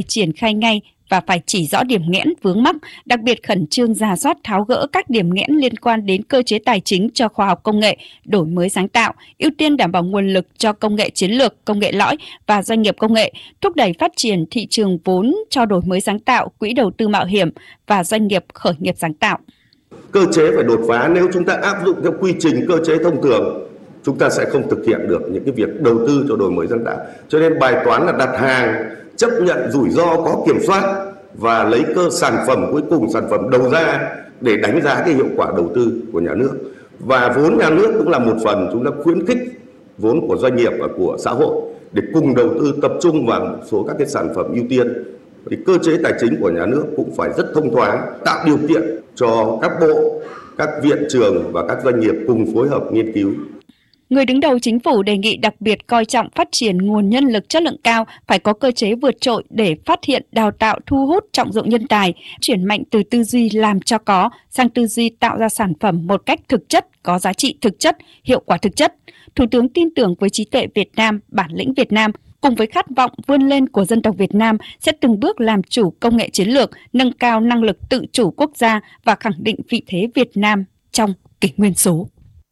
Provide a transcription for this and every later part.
triển khai ngay và phải chỉ rõ điểm nghẽn vướng mắc, đặc biệt khẩn trương rà soát tháo gỡ các điểm nghẽn liên quan đến cơ chế tài chính cho khoa học công nghệ, đổi mới sáng tạo, ưu tiên đảm bảo nguồn lực cho công nghệ chiến lược, công nghệ lõi và doanh nghiệp công nghệ, thúc đẩy phát triển thị trường vốn cho đổi mới sáng tạo, quỹ đầu tư mạo hiểm và doanh nghiệp khởi nghiệp sáng tạo. Cơ chế phải đột phá. Nếu chúng ta áp dụng theo quy trình cơ chế thông thường, chúng ta sẽ không thực hiện được những cái việc đầu tư cho đổi mới sáng tạo. Cho nên bài toán là đặt hàng, chấp nhận rủi ro có kiểm soát và lấy cơ sản phẩm cuối cùng, sản phẩm đầu ra để đánh giá cái hiệu quả đầu tư của nhà nước. Và vốn nhà nước cũng là một phần, chúng ta khuyến khích vốn của doanh nghiệp và của xã hội để cùng đầu tư tập trung vào một số các cái sản phẩm ưu tiên. Thì cơ chế tài chính của nhà nước cũng phải rất thông thoáng, tạo điều kiện cho các bộ, các viện trường và các doanh nghiệp cùng phối hợp nghiên cứu. Người đứng đầu chính phủ đề nghị đặc biệt coi trọng phát triển nguồn nhân lực chất lượng cao, phải có cơ chế vượt trội để phát hiện, đào tạo, thu hút, trọng dụng nhân tài, chuyển mạnh từ tư duy làm cho có sang tư duy tạo ra sản phẩm một cách thực chất, có giá trị thực chất, hiệu quả thực chất. Thủ tướng tin tưởng với trí tuệ Việt Nam, bản lĩnh Việt Nam, cùng với khát vọng vươn lên của dân tộc Việt Nam sẽ từng bước làm chủ công nghệ chiến lược, nâng cao năng lực tự chủ quốc gia và khẳng định vị thế Việt Nam trong kỷ nguyên số.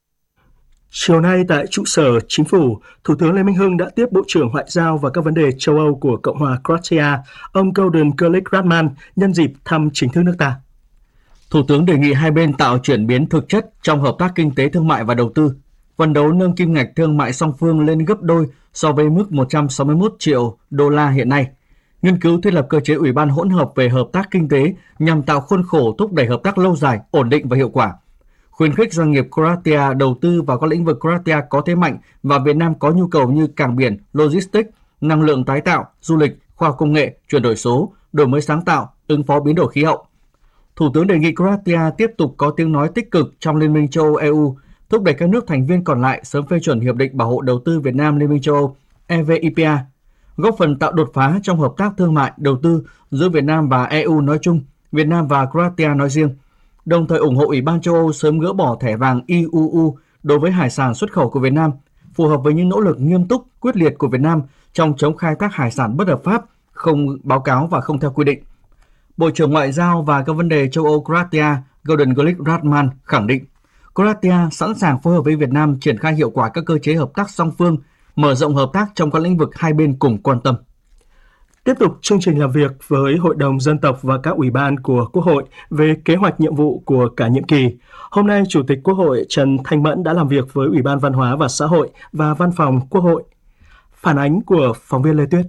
Chiều nay tại trụ sở Chính phủ, Thủ tướng Lê Minh Hưng đã tiếp Bộ trưởng Ngoại giao và các vấn đề châu Âu của Cộng hòa Croatia, ông Gordon Grlic Radman, nhân dịp thăm chính thức nước ta. Thủ tướng đề nghị hai bên tạo chuyển biến thực chất trong hợp tác kinh tế thương mại và đầu tư, phấn đấu nâng kim ngạch thương mại song phương lên gấp đôi so với mức 161 triệu đô la hiện nay. Nghiên cứu thiết lập cơ chế ủy ban hỗn hợp về hợp tác kinh tế nhằm tạo khuôn khổ thúc đẩy hợp tác lâu dài, ổn định và hiệu quả. Khuyến khích doanh nghiệp Croatia đầu tư vào các lĩnh vực Croatia có thế mạnh và Việt Nam có nhu cầu như cảng biển, logistics, năng lượng tái tạo, du lịch, khoa học công nghệ, chuyển đổi số, đổi mới sáng tạo, ứng phó biến đổi khí hậu. Thủ tướng đề nghị Croatia tiếp tục có tiếng nói tích cực trong Liên minh châu Âu EU, thúc đẩy các nước thành viên còn lại sớm phê chuẩn Hiệp định Bảo hộ Đầu tư Việt Nam Liên minh châu Âu EVIPA, góp phần tạo đột phá trong hợp tác thương mại, đầu tư giữa Việt Nam và EU nói chung, Việt Nam và Croatia nói riêng, đồng thời ủng hộ Ủy ban châu Âu sớm gỡ bỏ thẻ vàng IUU đối với hải sản xuất khẩu của Việt Nam, phù hợp với những nỗ lực nghiêm túc, quyết liệt của Việt Nam trong chống khai thác hải sản bất hợp pháp, không báo cáo và không theo quy định. Bộ trưởng Ngoại giao và các vấn đề châu Âu Croatia Gordon Grlic Radman khẳng định Croatia sẵn sàng phối hợp với Việt Nam triển khai hiệu quả các cơ chế hợp tác song phương, mở rộng hợp tác trong các lĩnh vực hai bên cùng quan tâm. Tiếp tục chương trình làm việc với Hội đồng Dân tộc và các ủy ban của Quốc hội về kế hoạch nhiệm vụ của cả nhiệm kỳ. Hôm nay, Chủ tịch Quốc hội Trần Thanh Mẫn đã làm việc với Ủy ban Văn hóa và Xã hội và Văn phòng Quốc hội. Phản ánh của phóng viên Lê Tuyết.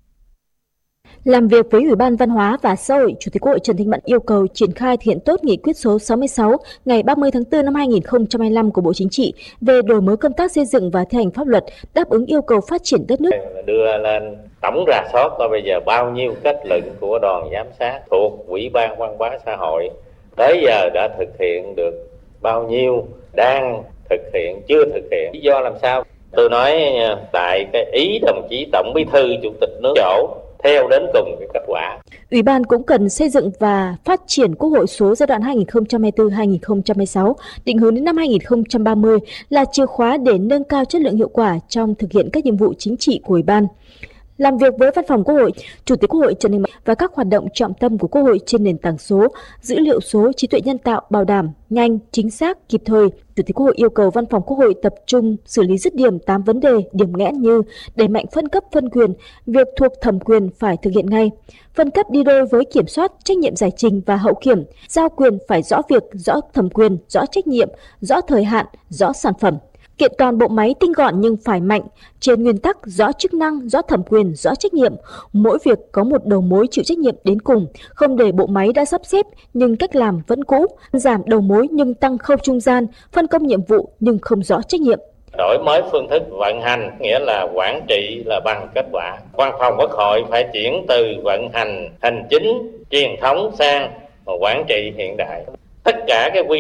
Làm việc với Ủy ban Văn hóa và Xã hội, Chủ tịch Quốc hội Trần Thanh Mẫn yêu cầu triển khai thực hiện tốt nghị quyết số 66 ngày 30 tháng 4 năm 2025 của Bộ Chính trị về đổi mới công tác xây dựng và thi hành pháp luật, đáp ứng yêu cầu phát triển đất nước. Đưa lên tổng rà soát coi bây giờ bao nhiêu kết luận của đoàn giám sát thuộc Ủy ban Văn hóa Xã hội tới giờ đã thực hiện được bao nhiêu, đang thực hiện, chưa thực hiện. Lý do làm sao? Tôi nói tại cái ý đồng chí Tổng Bí thư Chủ tịch nước chỗ theo đến cùng cái kết quả. Ủy ban cũng cần xây dựng và phát triển Quốc hội số giai đoạn 2024-2026, định hướng đến năm 2030 là chìa khóa để nâng cao chất lượng hiệu quả trong thực hiện các nhiệm vụ chính trị của Ủy ban. Làm việc với Văn phòng Quốc hội, Chủ tịch Quốc hội Trần Thanh Mẫn và các hoạt động trọng tâm của Quốc hội trên nền tảng số, dữ liệu số, trí tuệ nhân tạo bảo đảm nhanh, chính xác, kịp thời. Chủ tịch Quốc hội yêu cầu Văn phòng Quốc hội tập trung xử lý dứt điểm 8 vấn đề, điểm nghẽn như đẩy mạnh phân cấp phân quyền, việc thuộc thẩm quyền phải thực hiện ngay, phân cấp đi đôi với kiểm soát, trách nhiệm giải trình và hậu kiểm, giao quyền phải rõ việc, rõ thẩm quyền, rõ trách nhiệm, rõ thời hạn, rõ sản phẩm. Kiện toàn bộ máy tinh gọn nhưng phải mạnh, trên nguyên tắc rõ chức năng, rõ thẩm quyền, rõ trách nhiệm. Mỗi việc có một đầu mối chịu trách nhiệm đến cùng, không để bộ máy đã sắp xếp nhưng cách làm vẫn cũ, giảm đầu mối nhưng tăng khâu trung gian, phân công nhiệm vụ nhưng không rõ trách nhiệm. Đổi mới phương thức vận hành, nghĩa là quản trị là bằng kết quả. Văn phòng Quốc hội phải chuyển từ vận hành hành chính truyền thống sang quản trị hiện đại. Tất cả cái quy